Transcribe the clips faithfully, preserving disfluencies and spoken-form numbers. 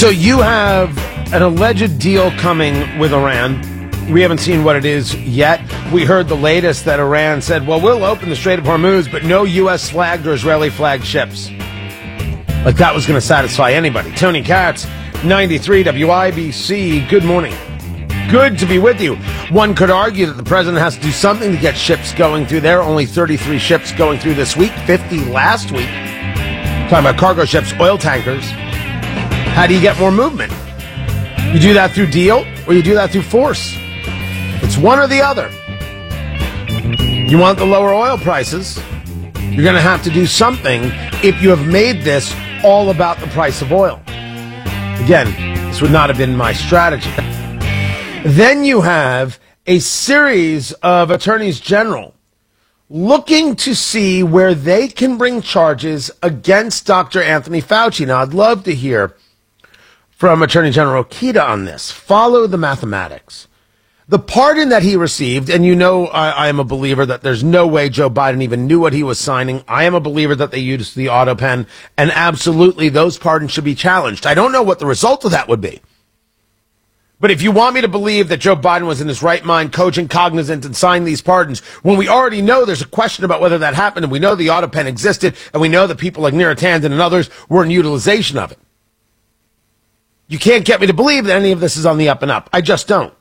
So you have an alleged deal coming with Iran. We haven't seen what it is yet. We heard the latest that Iran said, well, we'll open the Strait of Hormuz, but no U S flagged or Israeli flagged ships. Like that was going to satisfy anybody. Tony Katz, ninety-three W I B C. Good morning. Good to be with you. One could argue that the president has to do something to get ships going through there. Only thirty-three ships going through this week, fifty last week. Talking about cargo ships, oil tankers. How do you get more movement? You do that through deal or you do that through force? It's one or the other. You want the lower oil prices, you're going to have to do something if you have made this all about the price of oil. Again, this would not have been my strategy. Then you have a series of attorneys general looking to see where they can bring charges against Doctor Anthony Fauci. Now, I'd love to hear from Attorney General Okita on this. Follow the mathematics. The pardon that he received, and you know I, I am a believer that there's no way Joe Biden even knew what he was signing. I am a believer that they used the auto pen, and absolutely those pardons should be challenged. I don't know what the result of that would be. But if you want me to believe that Joe Biden was in his right mind, cogent, cognizant, and signed these pardons, when we already know there's a question about whether that happened, and we know the auto pen existed, and we know that people like Neera Tanden and others were in utilization of it. You can't get me to believe that any of this is on the up and up. I just don't.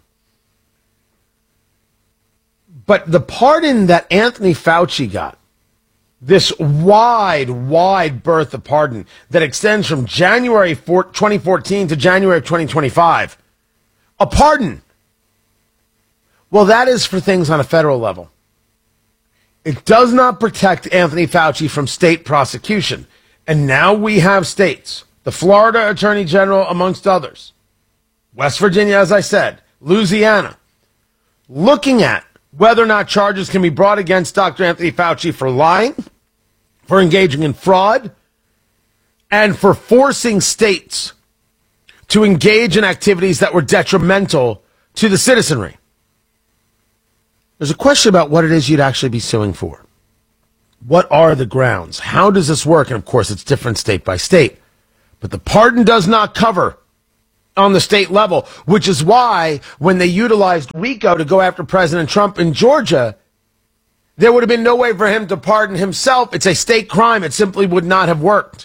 But the pardon that Anthony Fauci got, this wide, wide berth of pardon that extends from January twenty fourteen to January of twenty twenty-five, a pardon. Well, that is for things on a federal level. It does not protect Anthony Fauci from state prosecution. And now we have states, the Florida Attorney General, amongst others, West Virginia, as I said, Louisiana, looking at whether or not charges can be brought against Doctor Anthony Fauci for lying, for engaging in fraud, and for forcing states to engage in activities that were detrimental to the citizenry. There's a question about what it is you'd actually be suing for. What are the grounds? How does this work? And of course, it's different state by state. But the pardon does not cover on the state level, which is why when they utilized RICO to go after President Trump in Georgia, there would have been no way for him to pardon himself. It's a state crime. It simply would not have worked.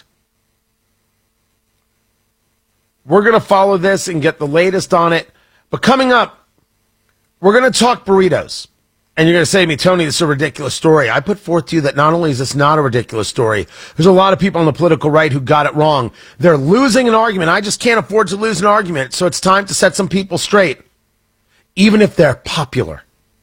We're going to follow this and get the latest on it. But coming up, we're going to talk burritos. And you're going to say to me, Tony, this is a ridiculous story. I put forth to you that not only is this not a ridiculous story, there's a lot of people on the political right who got it wrong. They're losing an argument. I just can't afford to lose an argument, so it's time to set some people straight, even if they're popular.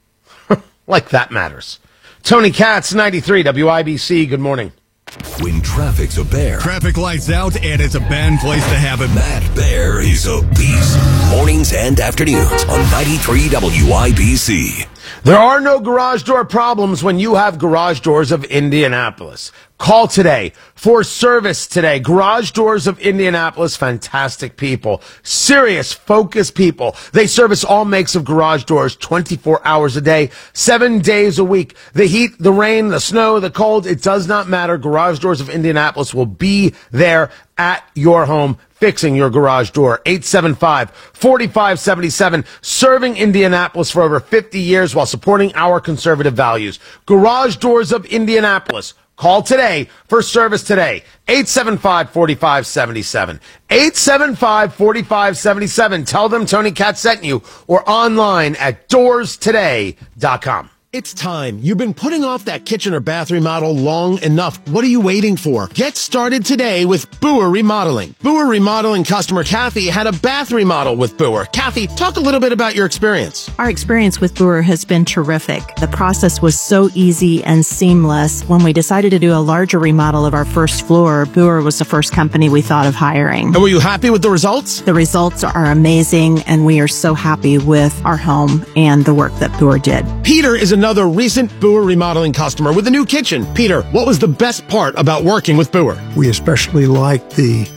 Like that matters. Tony Katz, ninety-three W I B C. Good morning. When traffic's a bear. Traffic lights out and it's a bad place to have it. That bear is a beast. Mornings and afternoons on ninety-three W I B C. There are no garage door problems when you have Garage Doors of Indianapolis. Call today for service today. Garage Doors of Indianapolis, fantastic people. Serious, focused people. They service all makes of garage doors twenty-four hours a day, seven days a week. The heat, the rain, the snow, the cold, it does not matter. Garage Doors of Indianapolis will be there at your home, fixing your garage door. eight seven five, four five seven seven, serving Indianapolis for over fifty years while supporting our conservative values. Garage Doors of Indianapolis. Call today for service today. eight seven five, four five seven seven. eight seven five, four five seven seven. Tell them Tony Katz sent you, or online at doors today dot com. It's time. You've been putting off that kitchen or bath remodel long enough. What are you waiting for? Get started today with Boer Remodeling. Boer Remodeling customer Kathy had a bath remodel with Boer. Kathy, talk a little bit about your experience. Our experience with Boer has been terrific. The process was so easy and seamless. When we decided to do a larger remodel of our first floor, Boer was the first company we thought of hiring. And were you happy with the results? The results are amazing, and we are so happy with our home and the work that Boer did. Peter is another Another recent Boer Remodeling customer with a new kitchen. Peter, what was the best part about working with Boer? We especially liked the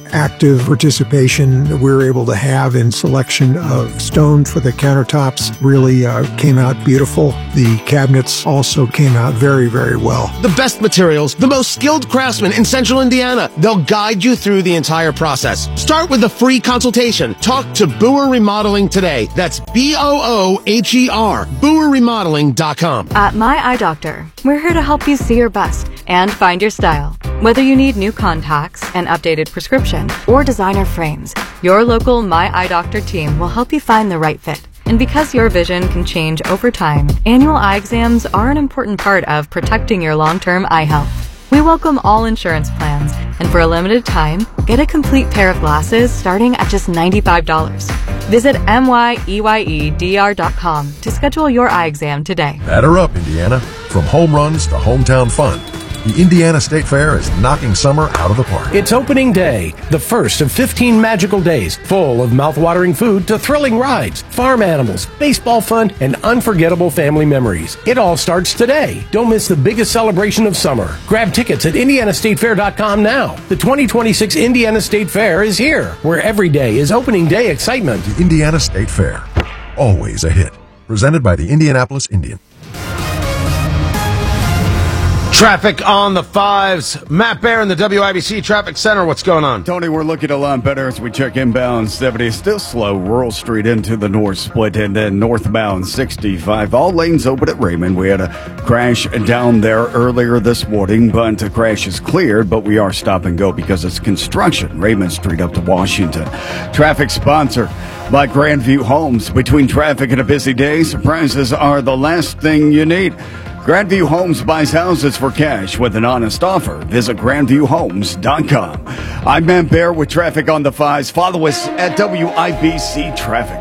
active participation that we were able to have in selection of stone for the countertops really uh, came out beautiful. The cabinets also came out very, very well. The best materials, the most skilled craftsmen in Central Indiana. They'll guide you through the entire process. Start with a free consultation. Talk to Boer Remodeling today. That's B O O H E R, boer remodeling dot com. At My Eye Doctor, we're here to help you see your best and find your style. Whether you need new contacts, an updated prescription, or designer frames, your local My Eye Doctor team will help you find the right fit. And because your vision can change over time, annual eye exams are an important part of protecting your long-term eye health. We welcome all insurance plans, and for a limited time, get a complete pair of glasses starting at just ninety-five dollars. Visit M Y E Y E D R dot com to schedule your eye exam today. Batter up, Indiana. From home runs to hometown fun, the Indiana State Fair is knocking summer out of the park. It's opening day, the first of fifteen magical days, full of mouth-watering food to thrilling rides, farm animals, baseball fun, and unforgettable family memories. It all starts today. Don't miss the biggest celebration of summer. Grab tickets at indiana state fair dot com now. The twenty twenty-six Indiana State Fair is here, where every day is opening day excitement. The Indiana State Fair, always a hit. Presented by the Indianapolis Indian. Traffic on the fives. Matt Bear in the W I B C Traffic Center. What's going on? Tony, we're looking a lot better as we check inbound seventy. Still slow. Rural Street into the north split, and then northbound sixty-five. All lanes open at Raymond. We had a crash down there earlier this morning, but the crash is cleared, but we are stop and go because it's construction. Raymond Street up to Washington. Traffic sponsored by Grandview Homes. Between traffic and a busy day, surprises are the last thing you need. Grandview Homes buys houses for cash with an honest offer. Visit grandview homes dot com. I'm Matt Bear with traffic on the fives. Follow us at W I B C Traffic.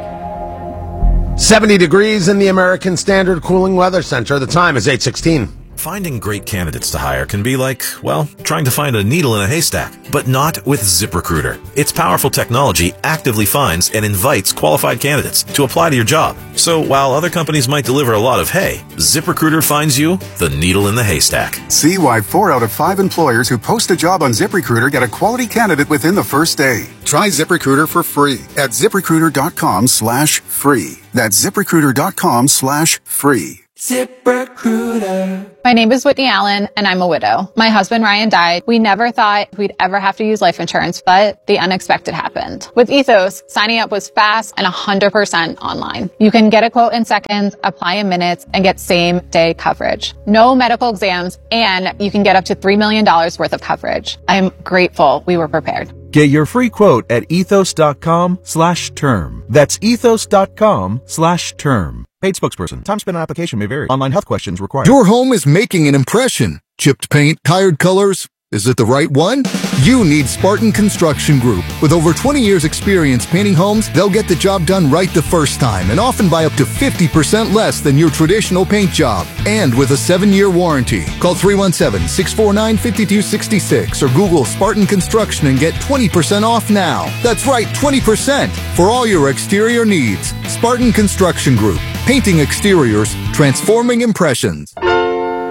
seventy degrees in the American Standard Cooling Weather Center. The time is eight sixteen. Finding great candidates to hire can be like, well, trying to find a needle in a haystack, but not with ZipRecruiter. Its powerful technology actively finds and invites qualified candidates to apply to your job. So while other companies might deliver a lot of hay, ZipRecruiter finds you the needle in the haystack. See why four out of five employers who post a job on ZipRecruiter get a quality candidate within the first day. Try ZipRecruiter for free at ZipRecruiter dot com slash free. That's ZipRecruiter dot com slash free. ZipRecruiter. My name is Whitney Allen, and I'm a widow. My husband, Ryan, died. We never thought we'd ever have to use life insurance, but the unexpected happened. With Ethos, signing up was fast and one hundred percent online. You can get a quote in seconds, apply in minutes, and get same-day coverage. No medical exams, and you can get up to three million dollars worth of coverage. I'm grateful we were prepared. Get your free quote at ethos dot com slash term. That's ethos dot com slash term. Paid spokesperson. Time spent on application may vary. Online health questions required. Your home is making an impression. Chipped paint, tired colors. Is it the right one? You need Spartan Construction Group. With over twenty years experience painting homes, they'll get the job done right the first time and often by up to fifty percent less than your traditional paint job. And with a seven-year warranty. Call three one seven, six four nine, five two six six or Google Spartan Construction and get twenty percent off now. That's right, twenty percent for all your exterior needs. Spartan Construction Group. Painting exteriors, transforming impressions.